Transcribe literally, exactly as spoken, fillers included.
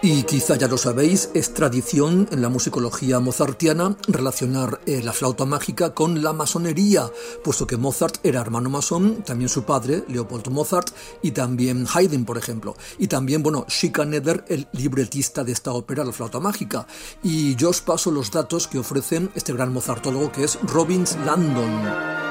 Y quizá ya lo sabéis, es tradición en la musicología mozartiana relacionar eh, la flauta mágica con la masonería, puesto que Mozart era hermano masón, también su padre, Leopold Mozart, y también Haydn, por ejemplo. Y también, bueno, Schikaneder, el libretista de esta ópera, La flauta mágica. Y yo os paso los datos que ofrece este gran mozartólogo que es Robbins Landon.